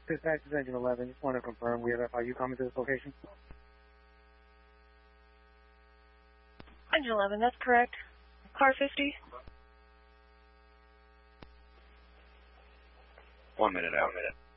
Dispatch is Engine 11. Just want to confirm we have FIU coming to this location. Engine 11, that's correct. Car 50. 1 minute out.